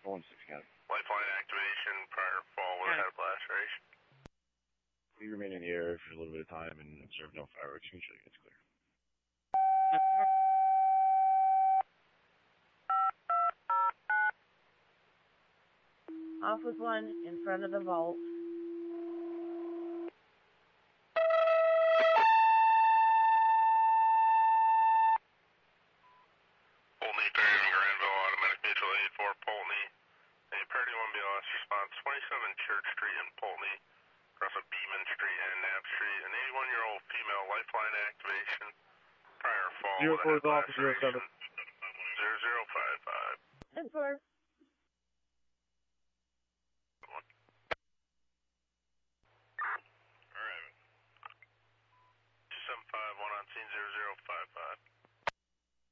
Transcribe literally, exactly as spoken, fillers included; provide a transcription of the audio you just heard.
four one six County. Lifeline activation, prior fall with Got it. head laceration. We remain in the area for a little bit of time and observe no fireworks. Usually it's clear. Off with one in front of the vault. Polteny, Perry, Granville, automatic mutual aid for Polteny. A Parity one B L S response, twenty-seven Church Street in Polteny, across of Beeman Street and Knapp Street. An eighty-one-year-old female lifeline activation, prior fall Zero with four a is head off, zero laceration. seven. Zero zero five five. ten four. Alright. two seven five, one on scene, zero zero five five.